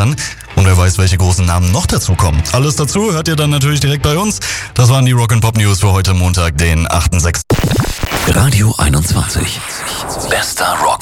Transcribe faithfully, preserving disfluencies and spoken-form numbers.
dran. Und wer weiß, welche großen Namen noch dazukommen. Alles dazu hört ihr dann natürlich direkt bei uns. Das waren die Rock and Pop News für heute Montag, den achten sechsten Radio einundzwanzig. Bester Rock.